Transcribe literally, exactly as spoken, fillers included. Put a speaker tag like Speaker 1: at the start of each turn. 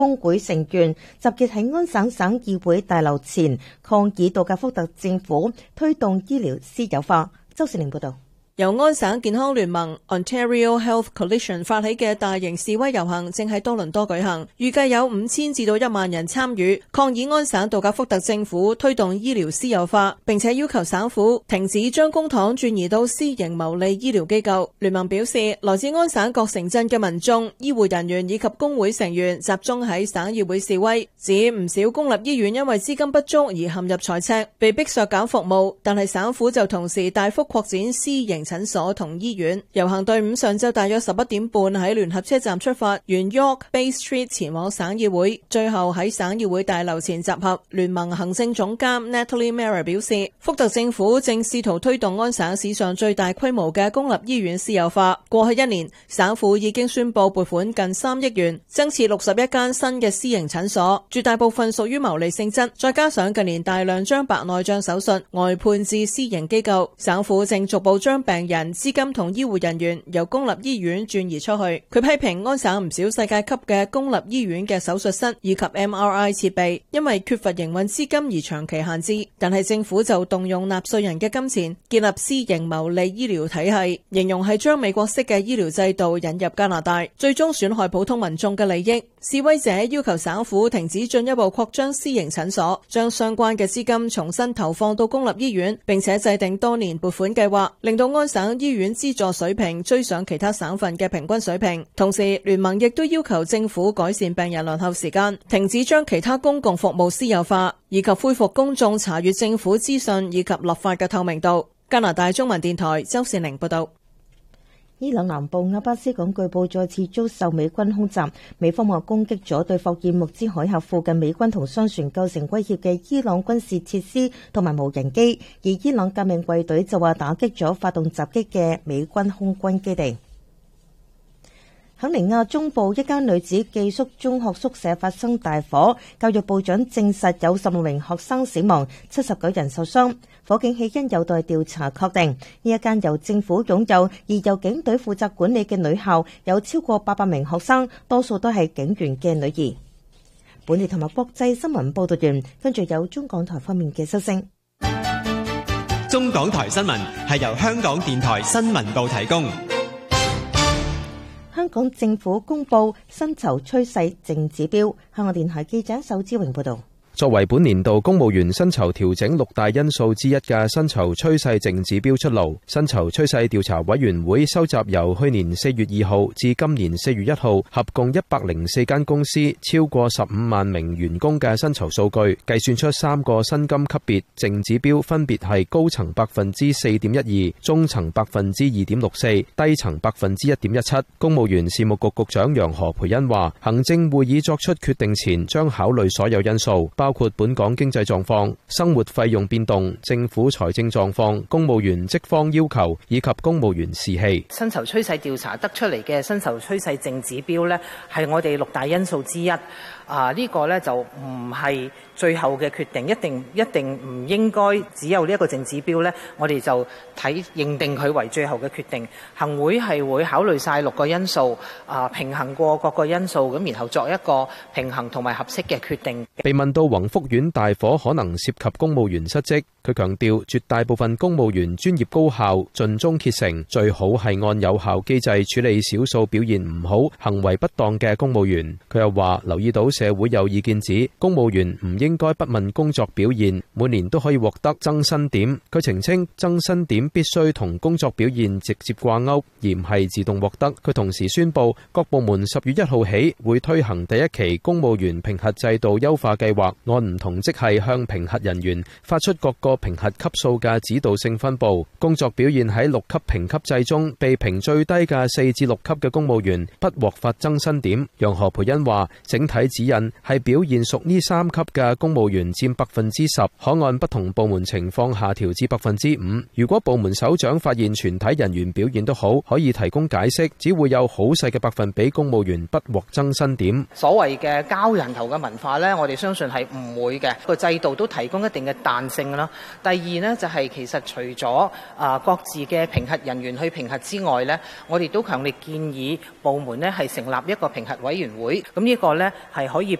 Speaker 1: 工會成員集結喺安省省議會大樓前抗議杜格福特政府推動醫療私有化。周士玲報道。
Speaker 2: 由安省健康聯盟 Ontario Health Coalition 發起嘅大型示威遊行正喺多倫多舉行，預計有五千至到一萬人參與，抗議安省杜格福特政府推動醫療私有化，並且要求省府停止將公帑轉移到私營牟利醫療機構。聯盟表示，來自安省各城鎮嘅民眾、醫護人員以及工會成員集中喺省議會示威，指唔少公立醫院因為資金不足而陷入財赤，被迫削減服務，但係省府就同時大幅擴展私營診所同醫院。遊行隊伍上晝大約十一點半喺聯合車站出發，沿 York Bay Street 前往省議會，最後喺省議會大樓前集合。聯盟行政總監 Natalie Mara 表示，福特政府正試圖推動安省史上最大規模嘅公立醫院私有化。過去一年，省府已經宣布撥款近三億元，增設六十一間新嘅私營診所，絕大部分屬於牟利性質。再加上近年大量將白內障手術外判至私營機構，省府正逐步將病人、資金同醫護人員由公立醫院轉移出去。佢批評安省唔少世界級嘅公立醫院嘅手術室以及 M R I 設備因為缺乏營運資金而長期限制，但係政府就動用納稅人嘅金錢建立私營牟利醫療體系，形容係將美國式嘅醫療制度引入加拿大，最終損害普通民眾嘅利益。示威者要求省府停止進一步擴張私營診所，將相關嘅資金重新投放到公立醫院，並且制定多年撥款計劃，令到安省醫院資助水平追上其他省份嘅平均水平。同時，聯盟亦都要求政府改善病人輪候時間，停止將其他公共服務私有化，以及恢復公眾查閱政府資訊以及立法嘅透明度。加拿大中文電台周善玲報道。
Speaker 1: 伊朗南部阿巴斯港據報再次遭受美軍空襲，美方話攻擊咗對霍爾木茲海峽附近美軍同商船構成威脅嘅伊朗軍事設施同埋無人機，而伊朗革命衛隊就話打擊咗發動襲擊嘅美軍空軍基地。肯尼亞中部一間女子寄宿中學宿舍發生大火，教育部長證實有十六名學生死亡，七十九人受傷。火警起因有待調查確定。呢一間由政府擁有而由警隊負責管理嘅女校，有超過八百名學生，多數都係警員嘅女兒。本地同埋國際新聞報道完，跟住有中港台方面嘅收聲。
Speaker 3: 中港台新聞係由香港電台新聞部提供。
Speaker 1: 香港政府公布薪酬趨勢淨指標。香港電台記者仇志榮報道。
Speaker 4: 作為本年度公務員薪酬調整六大因素之一嘅薪酬趨勢淨指標出爐，薪酬趨勢調查委員會收集由去年四月二號至今年四月一號合共一百零四間公司超過十五萬名員工嘅薪酬數據，計算出三個薪金級別淨指標，分別係高層百分之四點一二、中層百分之二點六四、低層百分之一點一七。公務員事務局局長楊何蓓茵話，行政會議作出決定前將考慮所有因素，包括本港經濟狀況、生活費用變動、政府財政狀況、公務員職方要求以及公務員士氣。
Speaker 5: 薪酬趨勢調查得出嚟嘅薪酬趨勢淨指標呢，係我哋六大因素之一。啊，呢個呢就唔係最後嘅決定，一定一定唔應該只有呢一個淨指標呢，我哋就睇認定佢為最後嘅決定。行會係會考慮晒六個因素，啊平衡過各個因素，咁然後作一個平衡同埋合適嘅決定。
Speaker 4: 被問到宏福苑大火可能涉及公務員失職，佢強調絕大部分公務員專業高效、盡忠竭誠，最好係按有效機制處理少數表現唔好、行為不當嘅公務員。佢又話留意到社會有意見指公務員唔應該不問工作表現，每年都可以獲得增薪點。佢澄清增薪點必須同工作表現直接掛鈎，而唔係自動獲得。佢同時宣布各部門十月一號起會推行第一期公務員評核制度優化計劃，按唔同職系向評核人員發出各個評核級數嘅指導性分佈。工作表現喺六級評級制中被評最低嘅四至六級嘅公務員不獲發增薪點。楊何蓓茵話整體指引係表現屬呢三級嘅公務員佔百分之十，可按不同部門情況下調至百分之五。如果部門首長發現全體人員表現都好，可以提供解釋，只會有好細嘅百分比公務員不獲增薪點。
Speaker 5: 所謂嘅交人頭嘅文化呢，我哋相信係唔會嘅，個制度都提供一定嘅彈性啦。第二呢，就係其實除咗啊各自嘅評核人員去評核之外呢，我哋都強烈建議部門呢係成立一個評核委員會，咁呢個呢係可以